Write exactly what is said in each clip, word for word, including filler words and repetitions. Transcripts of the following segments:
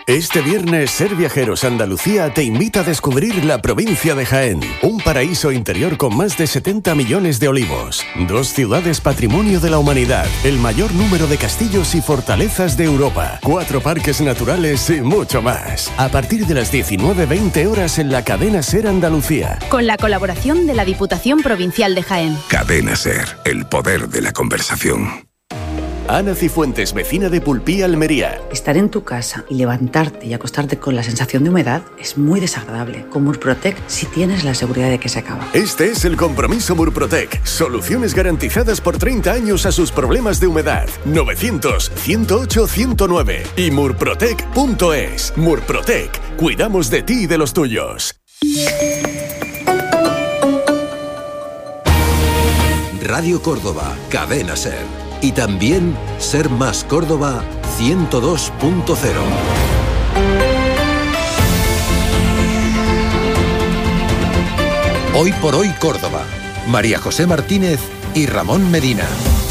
Este viernes, Ser Viajeros Andalucía te invita a descubrir la provincia de Jaén, un paraíso interior con más de setenta millones de olivos, dos ciudades patrimonio de la humanidad, el mayor número de castillos y fortalezas de Europa, cuatro parques naturales y mucho más. A partir de las diecinueve veinte horas en la cadena Ser Andalucía. Con la colaboración de la Diputación Provincial de Jaén. Cadena Ser, el poder de la conversación. Ana Cifuentes, vecina de Pulpí, Almería. Estar en tu casa y levantarte y acostarte con la sensación de humedad es muy desagradable. Con Murprotec si tienes la seguridad de que se acaba. Este es el compromiso Murprotec. Soluciones garantizadas por treinta años a sus problemas de humedad. novecientos, ciento ocho, ciento nueve y murprotec punto es. Murprotec. Cuidamos de ti y de los tuyos. Radio Córdoba, Cadena Ser. Y también Ser Más Córdoba ciento dos punto cero. Hoy por hoy Córdoba. María José Martínez y Ramón Medina.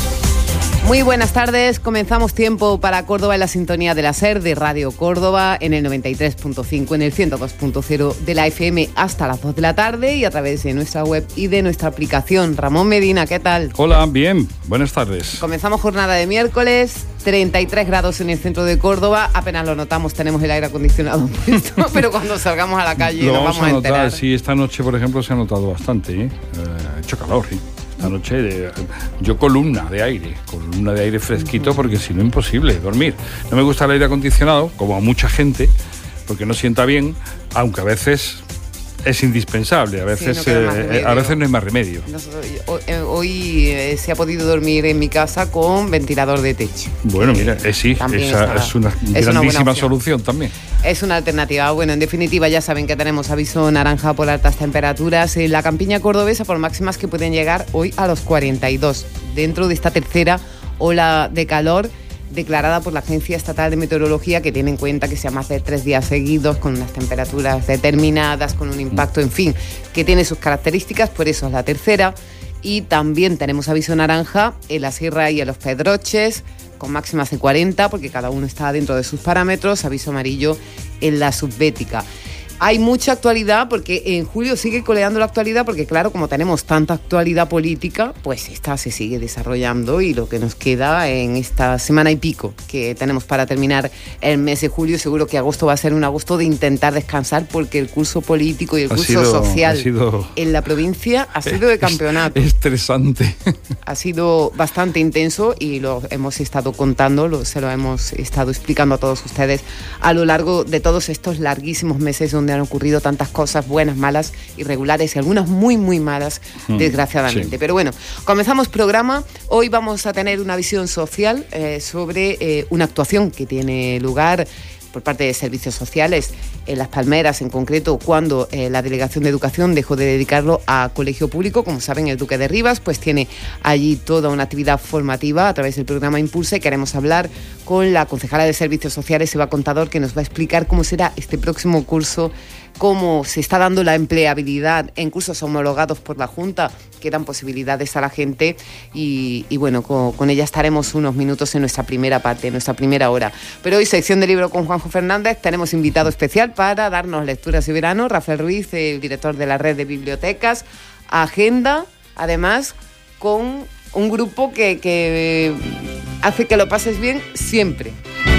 Muy buenas tardes, comenzamos tiempo para Córdoba en la sintonía de la SER de Radio Córdoba en el noventa y tres punto cinco, en el ciento dos punto cero de la F M hasta las dos de la tarde y a través de nuestra web y de nuestra aplicación. Ramón Medina, ¿qué tal? Hola, bien, buenas tardes. Comenzamos jornada de miércoles, treinta y tres grados en el centro de Córdoba, apenas lo notamos, tenemos el aire acondicionado puesto, pero cuando salgamos a la calle lo nos vamos, vamos a, a notar, enterar. Sí, esta noche, por ejemplo, se ha notado bastante, ¿eh? Ha hecho calor, ¿eh? Esta noche de, yo columna de aire, columna de aire fresquito, porque si no imposible dormir. No me gusta el aire acondicionado, como a mucha gente, porque no sienta bien, aunque a veces es indispensable, a veces, sí, no eh, a veces no hay más remedio. Nosotros, hoy hoy eh, se ha podido dormir en mi casa con ventilador de techo. Bueno, mira, eh, sí, esa es una es grandísima una solución también. Es una alternativa. Bueno, en definitiva ya saben que tenemos aviso naranja por altas temperaturas en la campiña cordobesa por máximas que pueden llegar hoy a los cuarenta y dos. Dentro de esta tercera ola de calor declarada por la Agencia Estatal de Meteorología, que tiene en cuenta que sea más de tres días seguidos con unas temperaturas determinadas, con un impacto, en fin, que tiene sus características, por eso es la tercera. Y también tenemos aviso naranja en la Sierra y en los Pedroches, con máximas de cuarenta, porque cada uno está dentro de sus parámetros, aviso amarillo en la Subbética. Hay mucha actualidad porque en julio sigue coleando la actualidad porque, claro, como tenemos tanta actualidad política, pues esta se sigue desarrollando y lo que nos queda en esta semana y pico que tenemos para terminar el mes de julio, seguro que agosto va a ser un agosto de intentar descansar porque el curso político y el ha curso sido, social sido, en la provincia ha sido de campeonato. Estresante. Ha sido bastante intenso y lo hemos estado contando, lo, se lo hemos estado explicando a todos ustedes a lo largo de todos estos larguísimos meses donde han ocurrido tantas cosas buenas, malas, irregulares y algunas muy, muy malas, mm, desgraciadamente. Sí. Pero bueno, comenzamos programa. Hoy vamos a tener una visión social eh, sobre eh, una actuación que tiene lugar por parte de servicios sociales en Las Palmeras, en concreto, cuando eh, la Delegación de Educación dejó de dedicarlo a colegio público. Como saben, el Duque de Rivas pues tiene allí toda una actividad formativa a través del programa Impulsa y queremos hablar con la concejala de Servicios Sociales, Eva Contador, que nos va a explicar cómo será este próximo curso, cómo se está dando la empleabilidad en cursos homologados por la Junta, que dan posibilidades a la gente y, y bueno, con, con ella estaremos unos minutos en nuestra primera parte, en nuestra primera hora. Pero hoy, sección de libro con Juanjo Fernández, tenemos invitado especial para darnos lecturas de verano, Rafael Ruiz, el director de la Red de Bibliotecas, agenda, además, con un grupo que, que hace que lo pases bien siempre.